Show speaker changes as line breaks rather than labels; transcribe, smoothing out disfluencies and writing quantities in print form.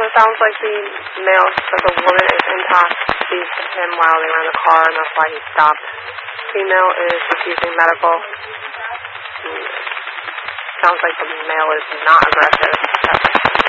sounds like the male, so the woman is intact, sees him while they were in the car, and that's why he stopped. Female is refusing medical. Sounds like the male is not aggressive.